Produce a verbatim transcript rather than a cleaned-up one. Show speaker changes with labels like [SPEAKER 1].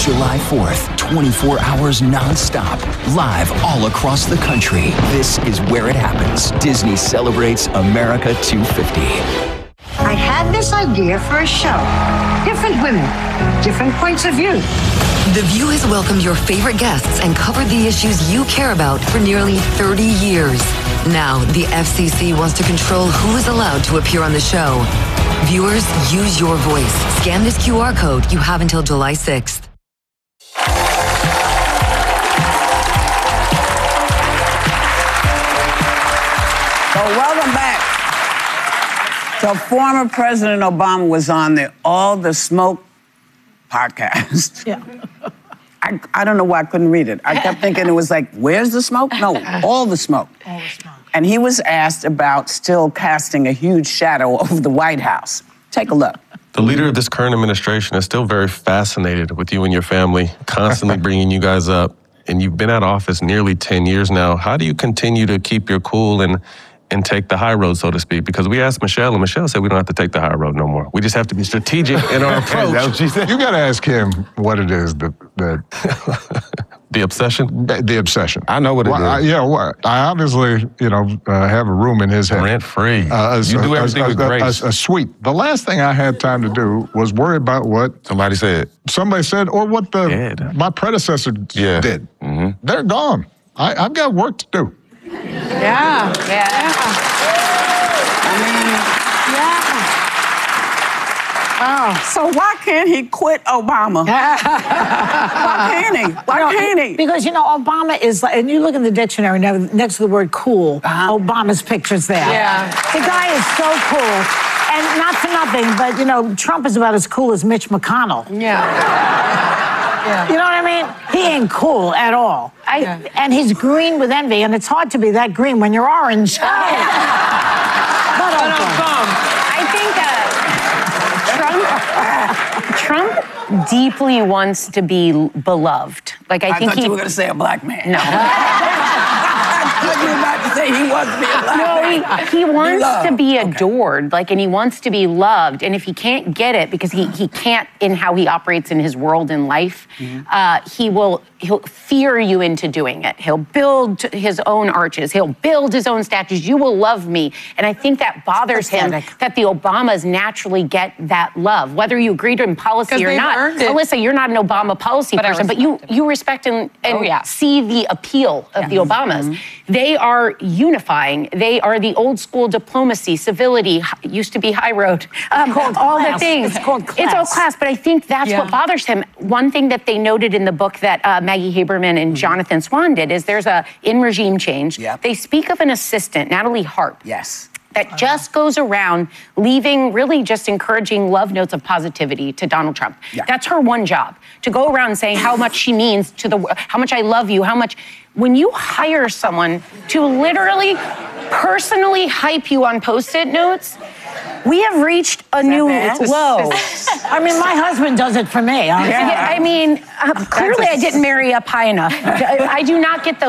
[SPEAKER 1] July fourth, twenty-four hours nonstop, live all across the country. This is where it happens. Disney celebrates America two fifty.
[SPEAKER 2] I had this idea for a show. Different women, different points of view.
[SPEAKER 3] The View has welcomed your favorite guests and covered the issues you care about for nearly thirty years. Now, the F C C wants to control who is allowed to appear on the show. Viewers, use your voice. Scan this Q R code. You have until July sixth.
[SPEAKER 4] So welcome back. So former President Obama was on the All the Smoke podcast.
[SPEAKER 5] Yeah.
[SPEAKER 4] I, I don't know why I couldn't read it. I kept thinking it was like, where's the smoke? No, all the smoke.
[SPEAKER 5] All the smoke.
[SPEAKER 4] And he was asked about still casting a huge shadow over the White House. Take a look.
[SPEAKER 6] The leader of this current administration is still very fascinated with you and your family, constantly bringing you guys up. And you've been out of office nearly ten years now. How do you continue to keep your cool and and take the high road, so to speak? Because we asked Michelle, and Michelle said we don't have to take the high road no more. We just have to be strategic in our approach.
[SPEAKER 7] That's what she said. You got to ask him what it is that... that
[SPEAKER 6] the obsession?
[SPEAKER 7] The, the obsession.
[SPEAKER 6] I know what it
[SPEAKER 7] well,
[SPEAKER 6] is.
[SPEAKER 7] I, yeah, well, I obviously, you know, uh, have a room in his head.
[SPEAKER 6] Rent-free.
[SPEAKER 7] Uh, a,
[SPEAKER 6] you do everything
[SPEAKER 7] a,
[SPEAKER 6] with
[SPEAKER 7] a,
[SPEAKER 6] grace.
[SPEAKER 7] A, a suite. The last thing I had time to do was worry about what...
[SPEAKER 6] Somebody said.
[SPEAKER 7] Somebody said, or what the
[SPEAKER 6] Yeah.
[SPEAKER 7] my predecessor
[SPEAKER 6] Yeah.
[SPEAKER 7] did.
[SPEAKER 6] Mm-hmm.
[SPEAKER 7] They're gone. I, I've got work to do.
[SPEAKER 5] Yeah. Yeah.
[SPEAKER 4] I mean,
[SPEAKER 5] Yeah. Oh.
[SPEAKER 4] so why can't he quit Obama? Why can't he? Why
[SPEAKER 5] No,
[SPEAKER 4] can't he?
[SPEAKER 5] Because, you know, Obama is like, and you look in the dictionary now, next to the word cool,
[SPEAKER 4] Uh-huh.
[SPEAKER 5] Obama's picture's there.
[SPEAKER 4] Yeah.
[SPEAKER 5] The guy is so cool. And not for nothing, but, you know, Trump is about as cool as Mitch McConnell.
[SPEAKER 8] Yeah.
[SPEAKER 5] You know what I mean? He ain't cool at all. I, and he's green with envy, and it's hard to be that green when you're orange. But
[SPEAKER 8] I think uh, Trump, Trump deeply wants to be beloved. Like I,
[SPEAKER 4] I
[SPEAKER 8] think
[SPEAKER 4] thought
[SPEAKER 8] he.
[SPEAKER 4] you were going to say a black man.
[SPEAKER 8] No.
[SPEAKER 4] I thought you were about to say he wants to be a black man.
[SPEAKER 8] No, he, he wants
[SPEAKER 4] Love.
[SPEAKER 8] to be
[SPEAKER 4] Okay.
[SPEAKER 8] adored, like, and he wants to be loved. And if he can't get it, because he, he can't in how he operates in his world in life,
[SPEAKER 4] Mm-hmm.
[SPEAKER 8] uh, he will he'll fear you into doing it. He'll build his own arches. He'll build his own statues. You will love me. And I think that bothers him
[SPEAKER 5] Pathetic.
[SPEAKER 8] that the Obamas naturally get that love, whether you agree to in policy
[SPEAKER 9] 'Cause
[SPEAKER 8] or
[SPEAKER 9] they've
[SPEAKER 8] not.
[SPEAKER 9] earned it.
[SPEAKER 8] Alyssa, you're not an Obama policy
[SPEAKER 9] But I
[SPEAKER 8] person, but you
[SPEAKER 9] respect it.
[SPEAKER 8] you respect and, and
[SPEAKER 9] Oh, yeah.
[SPEAKER 8] see the appeal of the Obamas. They are unifying. They are the old school diplomacy, civility, h- used to be high road, um,
[SPEAKER 5] called
[SPEAKER 8] all
[SPEAKER 5] class.
[SPEAKER 8] the things.
[SPEAKER 5] It's called
[SPEAKER 8] It's all
[SPEAKER 5] class.
[SPEAKER 8] class, but I think that's
[SPEAKER 9] Yeah.
[SPEAKER 8] what bothers him. One thing that they noted in the book that uh, Maggie Haberman and Jonathan Swan did is there's a, in regime change,
[SPEAKER 4] Yep.
[SPEAKER 8] they speak of an assistant, Natalie Hart,
[SPEAKER 4] Yes.
[SPEAKER 8] that just goes around leaving, really just encouraging love notes of positivity to Donald Trump.
[SPEAKER 4] Yeah.
[SPEAKER 8] That's her one job, to go around saying how much she means to the world, how much I love you, how much. When you hire someone to literally personally hype you on Post-it notes, we have reached a new
[SPEAKER 4] bad?
[SPEAKER 8] low.
[SPEAKER 5] I mean, my husband does it for me.
[SPEAKER 8] Yeah, I mean, uh, clearly I didn't marry up high enough. I, I do not get the